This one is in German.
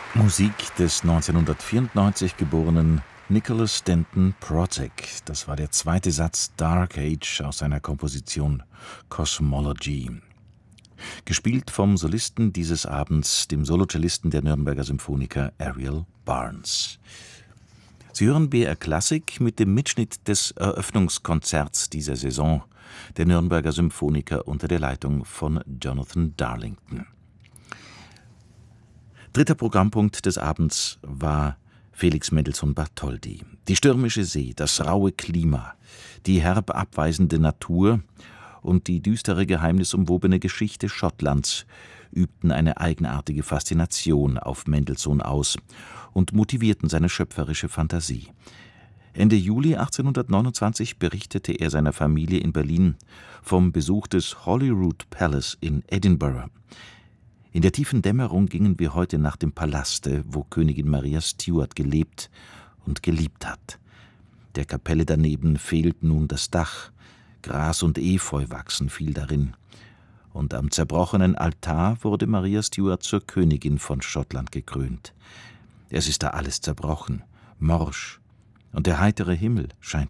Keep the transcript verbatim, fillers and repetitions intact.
Musik des neunzehnhundertvierundneunzig geborenen Nicholas Stanton Protek. Das war der zweite Satz Dark Age aus seiner Komposition Cosmology. Gespielt vom Solisten dieses Abends, dem Solocellisten der Nürnberger Symphoniker Ariel Barnes. Sie hören B R Klassik mit dem Mitschnitt des Eröffnungskonzerts dieser Saison der Nürnberger Symphoniker unter der Leitung von Jonathan Darlington. Dritter Programmpunkt des Abends war Felix Mendelssohn Bartholdy. Die stürmische See, das raue Klima, die herb abweisende Natur und die düstere, geheimnisumwobene Geschichte Schottlands übten eine eigenartige Faszination auf Mendelssohn aus und motivierten seine schöpferische Fantasie. Ende Juli achtzehnhundertneunundzwanzig berichtete er seiner Familie in Berlin vom Besuch des Holyrood Palace in Edinburgh. In der tiefen Dämmerung gingen wir heute nach dem Palaste, wo Königin Maria Stuart gelebt und geliebt hat. Der Kapelle daneben fehlt nun das Dach, Gras und Efeu wachsen viel darin. Und am zerbrochenen Altar wurde Maria Stuart zur Königin von Schottland gekrönt. Es ist da alles zerbrochen, morsch, und der heitere Himmel scheint